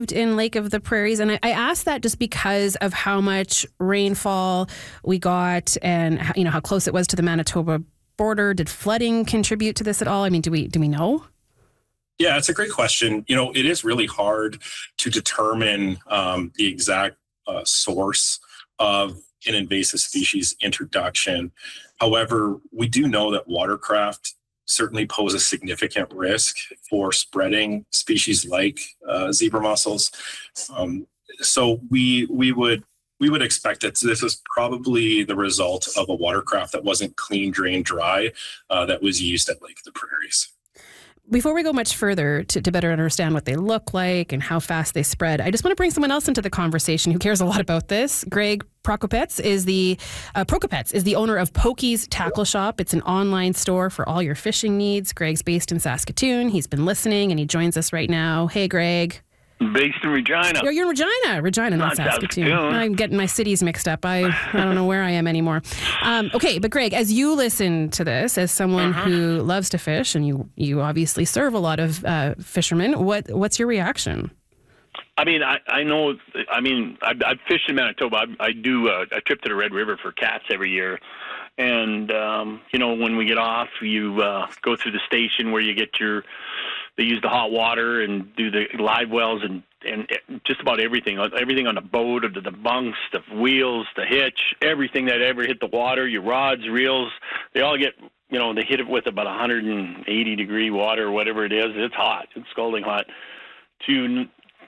in Lake of the Prairies, and I asked that just because of how much rainfall we got, and how close it was to the Manitoba border. Did flooding contribute to this at all? I mean, do we know? Yeah, it's a great question. It is really hard to determine the exact source of an invasive species introduction. However, we do know that watercraft certainly pose a significant risk for spreading species like zebra mussels. So we would expect that this is probably the result of a watercraft that wasn't clean, drained, dry, that was used at Lake of the Prairies. Before we go much further to better understand what they look like and how fast they spread, I just want to bring someone else into the conversation who cares a lot about this. Greg Prokopets is the owner of Pokey's Tackle Shop. It's an online store for all your fishing needs. Greg's based in Saskatoon. He's been listening and he joins us right now. Hey, Greg. Based in Regina. You're in Regina, not Saskatoon. I'm getting my cities mixed up. I don't know where I am anymore. Okay, but Greg, as you listen to this, as someone who loves to fish, and you obviously serve a lot of fishermen, what's your reaction? I mean, I know. I mean, I've fished in Manitoba. I do a trip to the Red River for cats every year, and when we get off, you go through the station where you get they use the hot water and do the live wells and just about everything on the boat, the bunks, the wheels, the hitch, everything that ever hit the water, your rods, reels, they all get, they hit it with about 180 degree water or whatever it is. It's hot. It's scalding hot. To,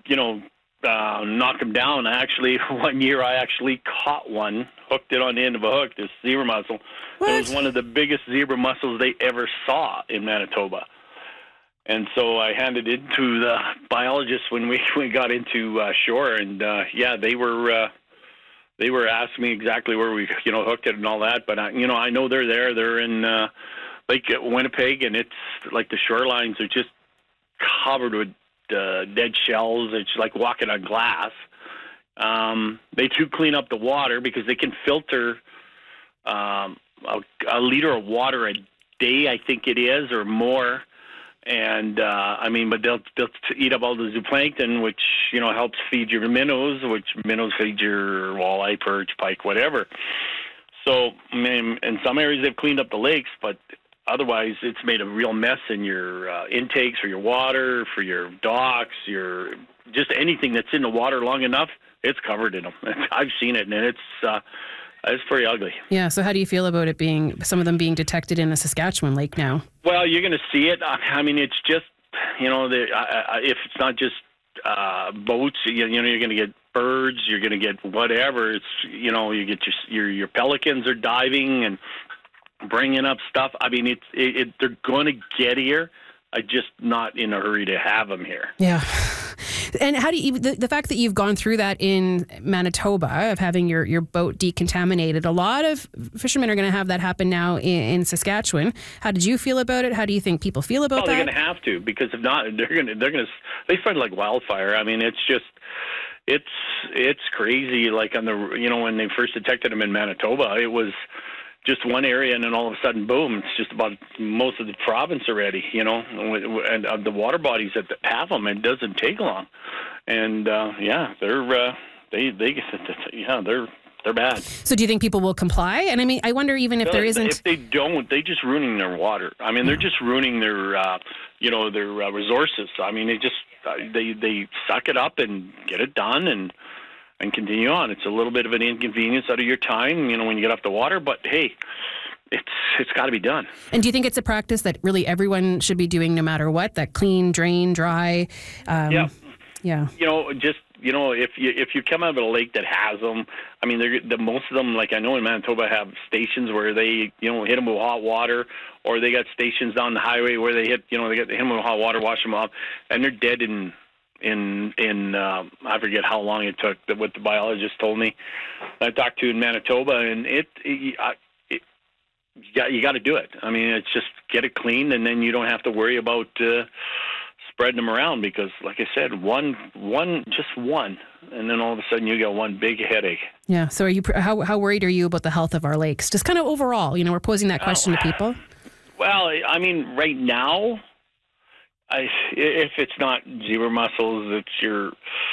knock them down. Actually, one year I actually caught one, hooked it on the end of a hook, this zebra mussel. What? It was one of the biggest zebra mussels they ever saw in Manitoba. And so I handed it to the biologists when we got into shore, and they were asking me exactly where we hooked it and all that. But I know they're there. They're in Lake Winnipeg, and it's like the shorelines are just covered with dead shells. It's like walking on glass. They too clean up the water because they can filter a liter of water a day, I think it is, or more. And but they'll eat up all the zooplankton, which helps feed your minnows, which minnows feed your walleye, perch, pike, whatever. So in some areas they've cleaned up the lakes, but otherwise it's made a real mess in your intakes for your water, for your docks, just anything that's in the water long enough, it's covered in them. I've seen it, and it's pretty ugly. Yeah, so how do you feel about some of them being detected in the Saskatchewan lake now? Well, you're going to see it. I mean, it's just, if it's not just boats, you're going to get birds, you're going to get whatever. It's, you get your pelicans are diving and bringing up stuff. I mean, they're going to get here. I'm just not in a hurry to have them here. Yeah. And how do you, the fact that you've gone through that in Manitoba of having your boat decontaminated, a lot of fishermen are going to have that happen now in Saskatchewan. How did you feel about it? How do you think people feel about that? They're going to have to, because if not, they spread like wildfire. I mean, it's crazy. Like on the, when they first detected them in Manitoba, it was just one area, and then all of a sudden, boom, it's just about most of the province already, and the water bodies that have them, it doesn't take long. And, they're bad. So do you think people will comply? And I mean, I wonder even if there isn't... If they don't, they're just ruining their water. I mean, they're just ruining their resources. I mean, they suck it up and get it done and continue on. It's a little bit of an inconvenience out of your time, when you get off the water, but hey, it's got to be done. And do you think it's a practice that really everyone should be doing no matter what, that clean, drain, dry? Yeah. Yeah. If you come out of a lake that has them, I mean, most of them, like I know in Manitoba, have stations where they, hit them with hot water, or they got stations down the highway where they hit them with hot water, wash them off, and they're dead in I forget how long it took, what the biologist told me. I talked to in Manitoba, and you got to do it. I mean, it's just get it clean, and then you don't have to worry about spreading them around, because, like I said, one, and then all of a sudden you got one big headache. Yeah. So how worried are you about the health of our lakes? Just kind of overall, we're posing that question to people. Well, I mean, right now, If it's not zebra mussels, it's your